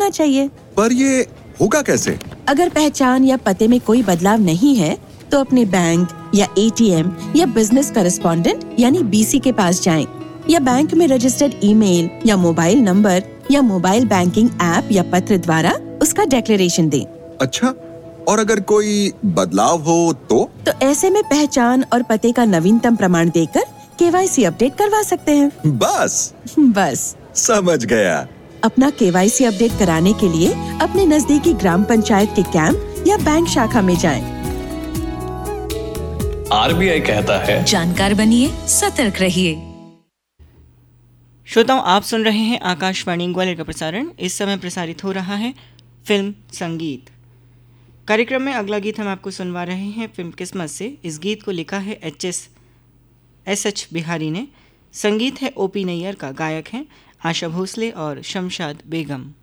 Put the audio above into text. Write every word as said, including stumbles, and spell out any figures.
जाना चाहिए। पर ये होगा कैसे? अगर पहचान या पते में कोई बदलाव नहीं है तो अपने बैंक या एटीएम या बिजनेस करेस्पॉन्डेंट यानी बीसी के पास जाएं, या बैंक में रजिस्टर्ड ईमेल या मोबाइल नंबर या मोबाइल बैंकिंग ऐप या पत्र द्वारा उसका डिक्लेरेशन दें। अच्छा, और अगर कोई बदलाव हो तो? तो ऐसे में पहचान और पते का नवीनतम प्रमाण देकर केवाईसी अपडेट करवा सकते हैं। बस बस समझ गया। अपना केवाईसी अपडेट कराने के लिए अपने नजदीकी ग्राम पंचायत के कैंप या बैंक शाखा में जाएं। आरबीआई कहता है, जानकार बनिए, सतर्क रहिए। श्रोताओं, आप सुन रहे हैं आकाशवाणी ग्वालियर का प्रसारण। इस समय प्रसारित हो रहा है फिल्म संगीत। कार्यक्रम में अगला गीत हम आपको सुनवा रहे हैं फिल्म किस्मत से। इस गीत को लिखा है H S S H Bihari ने। संगीत है ओपी नैयर का। गायक हैं आशा भोसले और शमशाद बेगम।